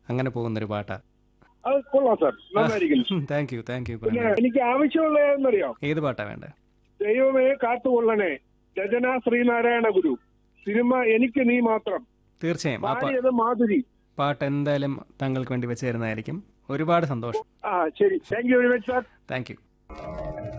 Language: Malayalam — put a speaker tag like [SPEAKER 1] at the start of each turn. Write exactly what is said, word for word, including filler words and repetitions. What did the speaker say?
[SPEAKER 1] അങ്ങനെ പോകുന്നൊരു പാട്ടാ.
[SPEAKER 2] അത് കൊള്ളാം സാർ, നന്നായിരിക്കും.
[SPEAKER 1] Thank you thank you.
[SPEAKER 2] പിന്നെ എനിക്ക് ആവശ്യമുള്ളതെന്നറിയോ?
[SPEAKER 1] ഏത് പാട്ടാ വേണ്ടേ?
[SPEAKER 2] ദൈവമേ കാത്തുകൊള്ളണേ, രചന ശ്രീനാരായണ ഗുരു, സിനിമ എനിക്ക് നീ മാത്രം,
[SPEAKER 1] തീർച്ചയായും ആ
[SPEAKER 2] പാടിയത് മാധുരി.
[SPEAKER 1] പാട്ട് എന്തായാലും താങ്കൾക്ക് വേണ്ടി വെച്ച് തരുന്നതായിരിക്കും. ഒരുപാട് സന്തോഷം.
[SPEAKER 2] ആ ശരി, thank you very much sir.
[SPEAKER 1] Thank you.